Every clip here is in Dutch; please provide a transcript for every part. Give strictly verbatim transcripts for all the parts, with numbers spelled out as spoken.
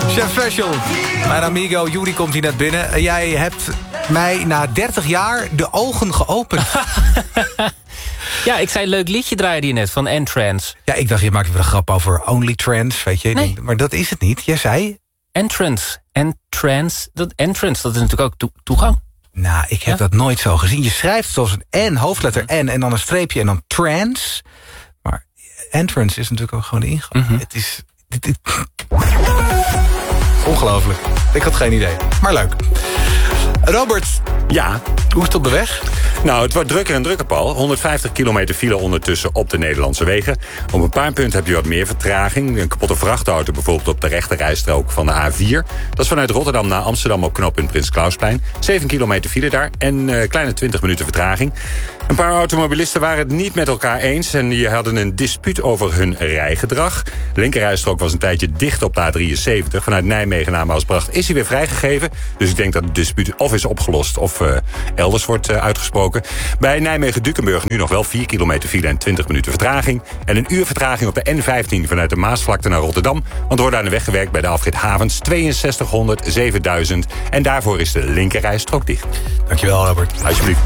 Chef Special. Mijn amigo Yuri komt hier net binnen. En jij hebt mij na dertig jaar de ogen geopend. Ja, ik zei leuk liedje draaide je net van Entrance. Ja, ik dacht, je maakt even een grap over Only Trance, weet je. Nee. Maar dat is het niet. Jij zei... Entrance. Entrance. Dat, entrance, dat is natuurlijk ook to- toegang. Nou, ik heb ja? dat nooit zo gezien. Je schrijft zoals een N, hoofdletter N... en dan een streepje en dan trance. Maar entrance is natuurlijk ook gewoon de ingang. Mm-hmm. Het is... Dit, dit... Ongelooflijk. Ik had geen idee. Maar leuk. Robert. Ja. Hoe is het op de weg? Nou, het wordt drukker en drukker, Paul. honderdvijftig kilometer file ondertussen op de Nederlandse wegen. Op een paar punten heb je wat meer vertraging. Een kapotte vrachtauto bijvoorbeeld op de rechterrijstrook van de A vier. Dat is vanuit Rotterdam naar Amsterdam op knooppunt Prins Klausplein. zeven kilometer file daar en uh, kleine twintig minuten vertraging. Een paar automobilisten waren het niet met elkaar eens... en die hadden een dispuut over hun rijgedrag. De linkerrijstrook was een tijdje dicht op de A drieënzeventig. Vanuit Nijmegen naar Maasbracht is hij weer vrijgegeven. Dus ik denk dat het dispuut of is opgelost... of uh, elders wordt uh, uitgesproken. Bij Nijmegen-Dukenburg nu nog wel vier kilometer file... en twintig minuten vertraging. En een uur vertraging op de N vijftien vanuit de Maasvlakte naar Rotterdam. Want er wordt aan de weg gewerkt bij de afrit Havens tweeënzestighonderd zevenduizend. En daarvoor is de linkerrijstrook dicht. Dankjewel, Robert. Alsjeblieft.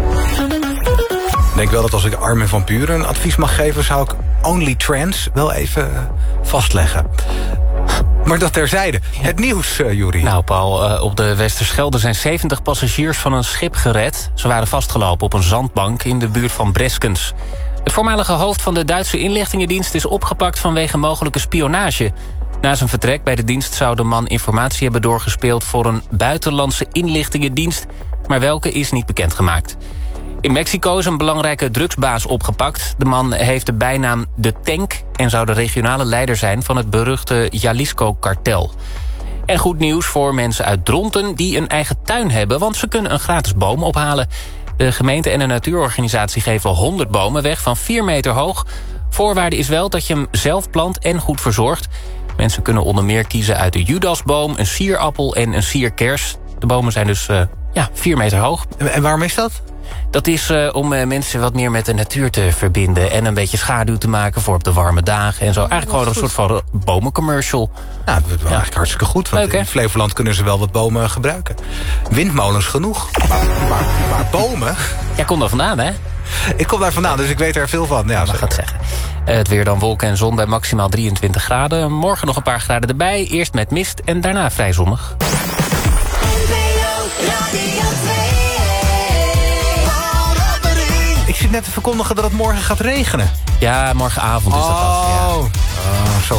Ik denk wel dat als ik Armin van Buuren een advies mag geven... zou ik Only Trance wel even uh, vastleggen. Maar dat terzijde. Ja. Het nieuws, uh, Yuri. Nou, Paul, uh, op de Westerschelde zijn zeventig passagiers van een schip gered. Ze waren vastgelopen op een zandbank in de buurt van Breskens. Het voormalige hoofd van de Duitse inlichtingendienst... is opgepakt vanwege mogelijke spionage. Na zijn vertrek bij de dienst zou de man informatie hebben doorgespeeld... voor een buitenlandse inlichtingendienst, maar welke is niet bekendgemaakt. In Mexico is een belangrijke drugsbaas opgepakt. De man heeft de bijnaam De Tank... en zou de regionale leider zijn van het beruchte Jalisco-kartel. En goed nieuws voor mensen uit Dronten die een eigen tuin hebben... want ze kunnen een gratis boom ophalen. De gemeente en een natuurorganisatie geven honderd bomen weg... van vier meter hoog. Voorwaarde is wel dat je hem zelf plant en goed verzorgt. Mensen kunnen onder meer kiezen uit de Judasboom... een sierappel en een sierkers. De bomen zijn dus uh, ja, vier meter hoog. En waarom is dat? Dat is uh, om uh, mensen wat meer met de natuur te verbinden... en een beetje schaduw te maken voor op de warme dagen en zo. Eigenlijk gewoon een soort van bomencommercial. Nou, dat is wel ja. eigenlijk hartstikke goed. Want Leuk, in Flevoland kunnen ze wel wat bomen gebruiken. Windmolens genoeg. Maar, maar, maar bomen... Jij komt daar vandaan, hè? Ik kom daar vandaan, dus ik weet er veel van. Ja, mag het zeggen. Uh, het weer dan wolken en zon bij maximaal drieëntwintig graden. Morgen nog een paar graden erbij. Eerst met mist en daarna vrij zonnig. Ik zit net te verkondigen dat het morgen gaat regenen. Ja, morgenavond is dat oh. af. Ja. Oh, zo